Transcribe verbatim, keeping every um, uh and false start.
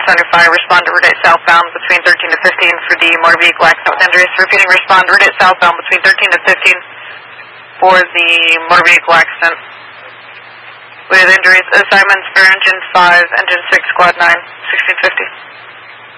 seventy-five, respond to route eight southbound between thirteen to fifteen for the motor vehicle accident with injuries. Repeating, respond to route eight southbound between thirteen to fifteen for the motor vehicle accident with injuries. Assignments for engine five, engine six, squad nine, sixteen fifty.